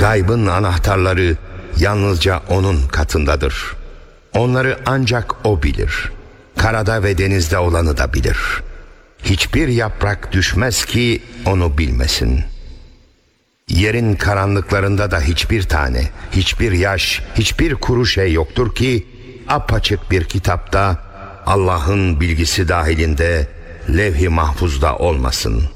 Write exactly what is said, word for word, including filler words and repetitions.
Gaybın anahtarları yalnızca O'nun katındadır. Onları ancak O bilir. Karada ve denizde olanı da bilir. Hiçbir yaprak düşmez ki onu bilmesin. Yerin karanlıklarında da hiçbir tane, hiçbir yaş, hiçbir kuru şey yoktur ki apaçık bir kitapta Allah'ın bilgisi dahilinde levh-i mahfuzda olmasın.